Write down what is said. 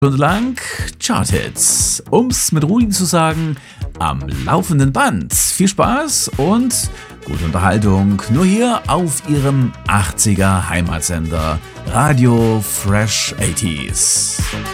Stunde lang Charthits. Um's mit Rudi zu sagen, am laufenden Band. Viel Spaß und gute Unterhaltung. Nur hier auf Ihrem 80er Heimatsender Radio Fresh 80s.